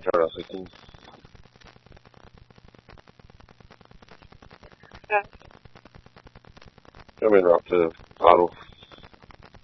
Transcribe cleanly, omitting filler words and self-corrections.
Paradise 18. Yeah. I'm en route to Otto.